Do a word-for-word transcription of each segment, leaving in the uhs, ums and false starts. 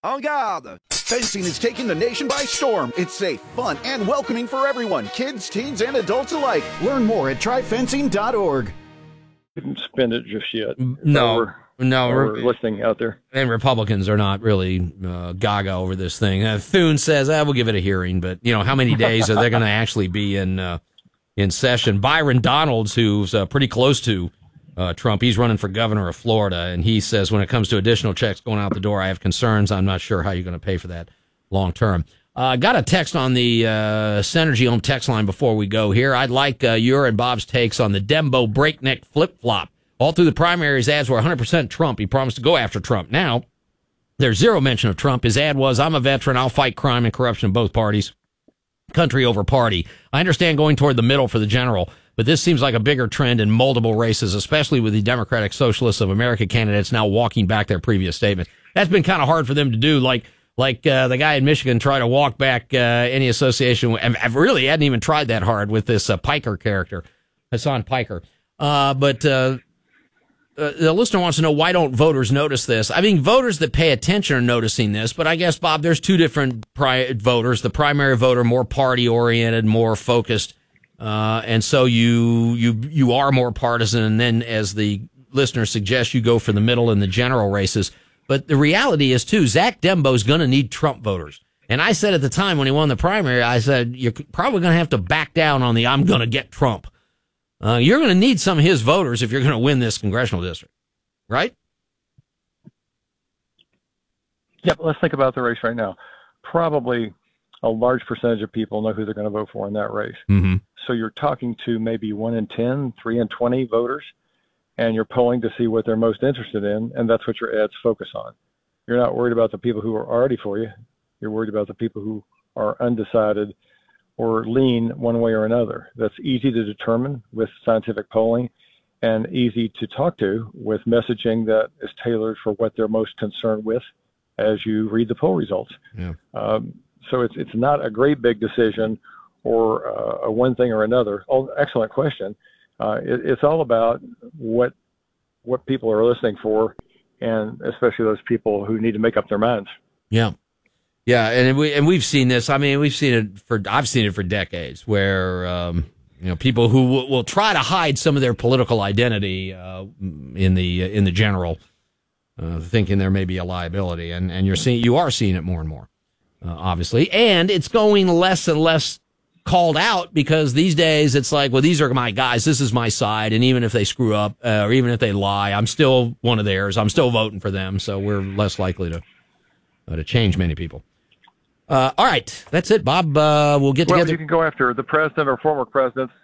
En garde! Fencing is taking the nation by storm. It's safe, fun, and welcoming for everyone, kids, teens, and adults alike. Learn more at try fencing dot org. Didn't spend it just yet. No, we're, no, we're listening out there. And Republicans are not really uh, gaga over this thing. Uh, Thune says, ah, we'll give it a hearing, but you know, how many days are they going to actually be in uh, in session? Byron Donalds, who's uh, pretty close to uh, Trump, he's running for governor of Florida, and he says when it comes to additional checks going out the door, I have concerns. I'm not sure how you're going to pay for that long term. I uh, got a text on the uh, Synergy Home text line before we go here. I'd like uh, your and Bob's takes on the Dembo breakneck flip-flop. All through the primaries, ads were one hundred percent Trump. He promised to go after Trump. Now, there's zero mention of Trump. His ad was, I'm a veteran. I'll fight crime and corruption in both parties. Country over party. I understand going toward the middle for the general, but this seems like a bigger trend in multiple races, especially with the Democratic Socialists of America candidates now walking back their previous statements. That's been kind of hard for them to do. Like, like uh, the guy in Michigan tried to walk back uh, any association. I've really hadn't even tried that hard with this uh, Piker character, Hassan Piker. Uh, but uh, uh, the listener wants to know, why don't voters notice this? I mean, voters that pay attention are noticing this, but I guess, Bob, there's two different pri- voters. The primary voter, more party-oriented, more focused, uh, and so you you you are more partisan, and then, as the listener suggests, you go for the middle in the general races. But the reality is, too, Zach Dembo's going to need Trump voters. And I said at the time when he won the primary, I said, you're probably going to have to back down on the I'm going to get Trump. Uh, you're going to need some of his voters if you're going to win this congressional district, right? Yeah, but let's think about the race right now. Probably a large percentage of people know who they're going to vote for in that race. Mm-hmm. So you're talking to maybe one in ten, three in twenty voters, and you're polling to see what they're most interested in, and that's what your ads focus on. You're not worried about the people who are already for you. You're worried about the people who are undecided or lean one way or another. That's easy to determine with scientific polling and easy to talk to with messaging that is tailored for what they're most concerned with as you read the poll results. Yeah. Um, so it's it's not a great big decision or uh, a one thing or another. Oh, excellent question. Uh, it, it's all about what what people are listening for, and especially those people who need to make up their minds. Yeah, yeah, and we and we've seen this. I mean, we've seen it for I've seen it for decades, where um, you know, people who will, will try to hide some of their political identity uh, in the in the general, uh, thinking there may be a liability, and and you're seeing you are seeing it more and more, uh, obviously, and it's going less and less called out, because these days it's like, well, these are my guys, this is my side, and even if they screw up uh, or even if they lie, I'm still one of theirs, I'm still voting for them, so we're less likely to uh, to change many people. Uh, all right, that's it, Bob. Uh, we'll get well, together. You can go after the president or former presidents.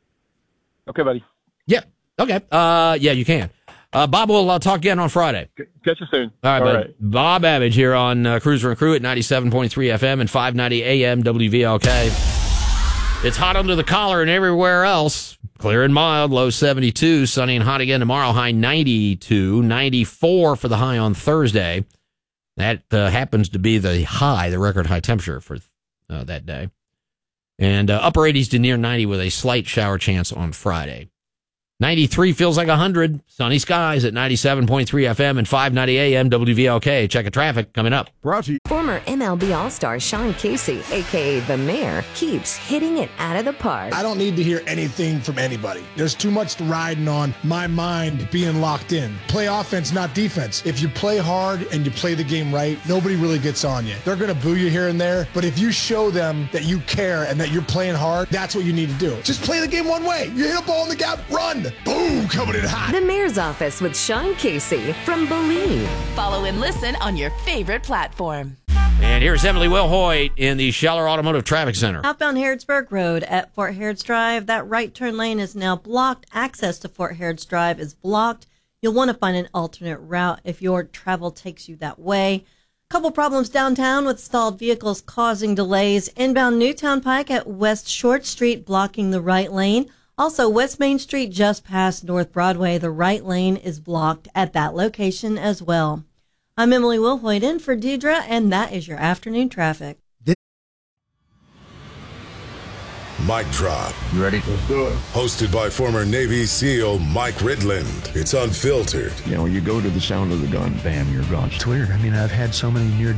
Okay, buddy. Yeah, okay. Uh, yeah, you can. Uh, Bob, we'll uh, talk again on Friday. Catch you soon. All right, All buddy. right. Bob Babbage here on uh, Cruiser and Crew at ninety-seven point three F M and five ninety A M W V L K. It's hot under the collar and everywhere else. Clear and mild, low seventy-two. Sunny and hot again tomorrow, high ninety-two. ninety-four for the high on Thursday. That uh, happens to be the high, the record high temperature for uh, that day. And uh, upper eighties to near ninety with a slight shower chance on Friday. ninety-three feels like one hundred. Sunny skies at ninety-seven point three F M and five ninety A M W V L K. Check of traffic coming up. Brought to you. Former M L B All-Star Sean Casey, a k a. The Mayor, keeps hitting it out of the park. I don't need to hear anything from anybody. There's too much riding on my mind being locked in. Play offense, not defense. If you play hard and you play the game right, nobody really gets on you. They're going to boo you here and there, but if you show them that you care and that you're playing hard, that's what you need to do. Just play the game one way. You hit a ball in the gap, run. Boom, coming in hot. The Mayor's Office with Sean Casey from Believe. Follow and listen on your favorite platform. And here's Emily Wilhoit in the Scheller Automotive Traffic Center. Outbound Harrodsburg Road at Fort Harrods Drive. That right turn lane is now blocked. Access to Fort Harrods Drive is blocked. You'll want to find an alternate route if your travel takes you that way. Couple problems downtown with stalled vehicles causing delays. Inbound Newtown Pike at West Short Street blocking the right lane. Also, West Main Street just past North Broadway. The right lane is blocked at that location as well. I'm Emily Wilhoit in for Deidre, and that is your afternoon traffic. Mic Drop. You ready? Let's do it. Hosted by former Navy SEAL Mike Ridland. It's unfiltered. You know, you go to the sound of the gun, bam, you're gone. It's weird. I mean, I've had so many near